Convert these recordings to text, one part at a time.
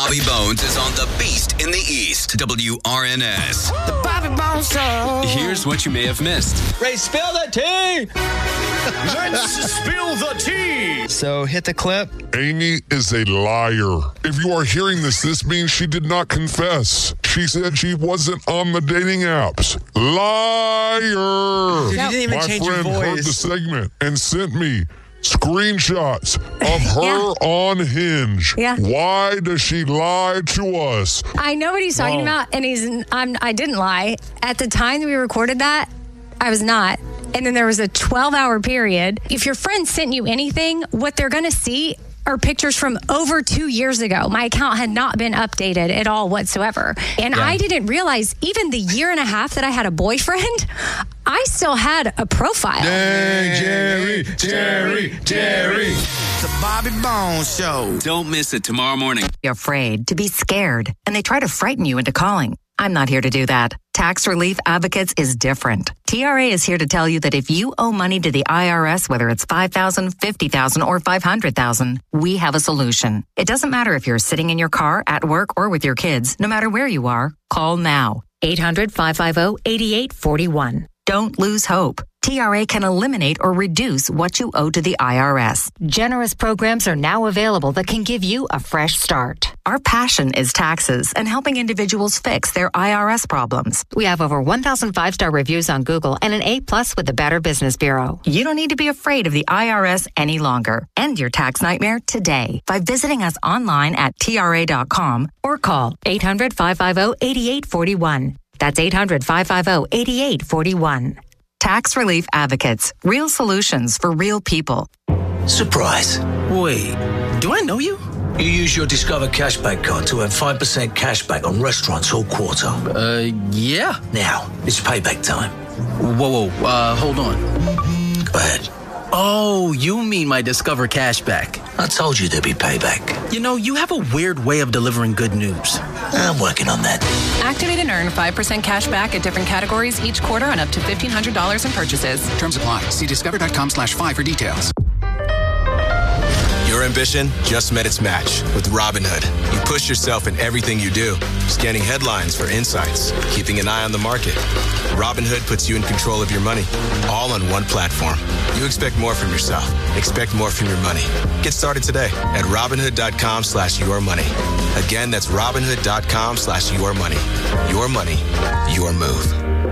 Bobby Bones is on the Beast in the East. WRNS. The Bobby Bones Show. Here's what you may have missed. Ray, spill the tea! Let's spill the tea! So, hit the clip. Amy is a liar. If you are hearing this means she did not confess. She said she wasn't on the dating apps. Liar! Dude, you didn't even change your My friend heard voice. the segment and sent me screenshots of her on Hinge. Yeah. Why does she lie to us? I know what he's talking about, and I didn't lie. At the time that we recorded that, I was not. And then there was a 12-hour period. If your friend sent you anything, what they're going to see are pictures from over 2 years ago. My account had not been updated at all whatsoever. And I didn't realize even the year and a half that I had a boyfriend, I still had a profile. Dang, Jerry. The Bobby Bones Show. Don't miss it tomorrow morning. You're afraid to be scared, and they try to frighten you into calling. I'm not here to do that. Tax Relief Advocates is different. TRA is here to tell you that if you owe money to the IRS, whether it's $5,000, $50,000, or $500,000, we have a solution. It doesn't matter if you're sitting in your car, at work, or with your kids. No matter where you are, call now. 800-550-8841. Don't lose hope. TRA can eliminate or reduce what you owe to the IRS. Generous programs are now available that can give you a fresh start. Our passion is taxes and helping individuals fix their IRS problems. We have over 1,000 5-star reviews on Google and an A+ with the Better Business Bureau. You don't need to be afraid of the IRS any longer. End your tax nightmare today by visiting us online at TRA.com or call 800-550-8841. That's 800-550-8841. Tax Relief Advocates. Real solutions for real people. Surprise. Wait, do I know you? You use your Discover Cashback card to earn 5% cashback on restaurants all quarter. Yeah. Now, it's payback time. Whoa, hold on. Go ahead. Oh, you mean my Discover Cashback. I told you there'd be payback. You know, you have a weird way of delivering good news. I'm working on that. Activate and earn 5% cash back at different categories each quarter on up to $1,500 in purchases. Terms apply. See discover.com/5 for details. Your ambition just met its match with Robinhood. You push yourself in everything you do, scanning headlines for insights, keeping an eye on the market. Robinhood puts you in control of your money, all on one platform. You expect more from yourself. Expect more from your money. Get started today at Robinhood.com/yourmoney. Again, that's Robinhood.com/yourmoney. Your money, your move.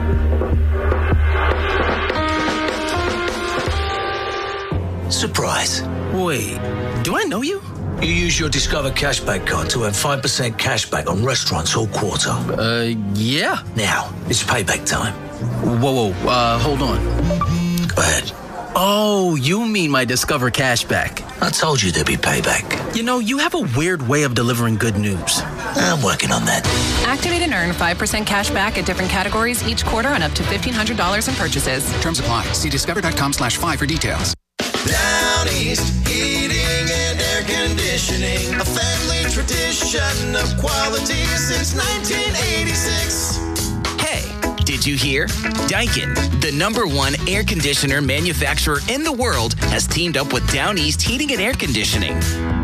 Surprise. Wait, do I know you? You use your Discover Cashback card to earn 5% cashback on restaurants all quarter. Yeah. Now, it's payback time. Whoa, hold on. Go ahead. Oh, you mean my Discover Cashback. I told you there'd be payback. You know, you have a weird way of delivering good news. I'm working on that. Activate and earn 5% cash back at different categories each quarter on up to $1,500 in purchases. Terms apply. See discover.com/5 for details. Down East Heating and Air Conditioning, a family tradition of quality since 1986. Hey, did you hear? Daikin, the #1 air conditioner manufacturer in the world, has teamed up with Down East Heating and Air Conditioning.